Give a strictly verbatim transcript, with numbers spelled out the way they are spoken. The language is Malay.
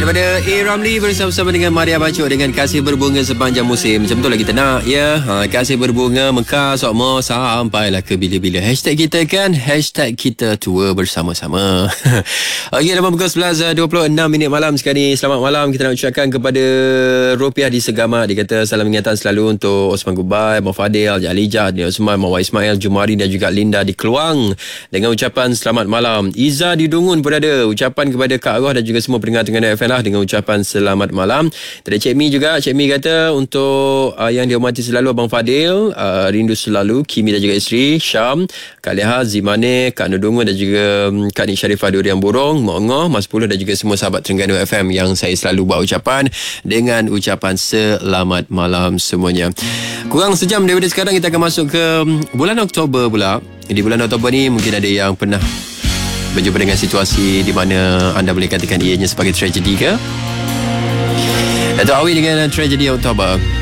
daripada A. Ramli bersama-sama dengan Maria Bacok dengan Kasih Berbunga Sepanjang Musim. Macam tu lagi kita nak ya. Ha, Kasih Berbunga mekar sokmo sampailah ke bila-bila. Hashtag kita kan, hashtag kita tua bersama-sama. Okey, dalam pukul sebelas dua puluh enam minit malam sekali. Selamat malam kita nak ucapkan kepada Rupiah di Segamat. Dia kata salam ingatan selalu untuk Osman Gubai, Mau Fadil, Alijah, Dina Osman, Mawai Ismail, Jumari dan juga Linda di Keluang. Dengan ucapan selamat malam. Iza di Dungun pun ada. Ucapan kepada Kak Roh dan juga semua pendengar dengan F M lah dengan ucapan selamat malam. Ada Cik Mi juga. Cik Mi kata untuk uh, yang dihormati selalu Abang Fadil, uh, rindu selalu Kimi dan juga isteri Syam, Kak Leha, Zimane, Kak Nudungun dan juga um, Kak Nik Syarifah Durian Burung, Mak Ngoh, Mas Puluh dan juga semua sahabat Terengganu F M yang saya selalu buat ucapan dengan ucapan selamat malam semuanya. Kurang sejam daripada sekarang kita akan masuk ke bulan Oktober pula. Di bulan Oktober ni mungkin ada yang pernah berjumpa dengan situasi di mana anda boleh katakan ianya sebagai tragedi ke? Dato' Awi dengan tragedi Oktober.